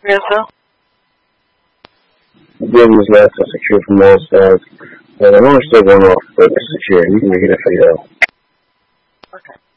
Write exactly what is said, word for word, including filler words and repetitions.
Yes, sir. The building is left and secure from all sides. Well, the alarm's still going off, but it's secure. You can make it if you know. Okay.